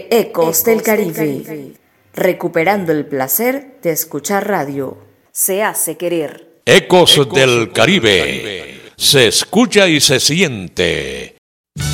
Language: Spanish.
Ecos del Caribe, recuperando el placer de escuchar radio. Se hace querer. Ecos del Caribe, se escucha y se siente.